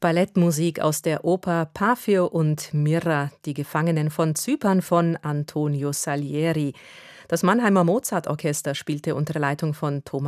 Ballettmusik aus der Oper Paphnio und Mirra, die Gefangenen von Zypern von Antonio Salieri. Das Mannheimer Mozartorchester spielte unter Leitung von Thomas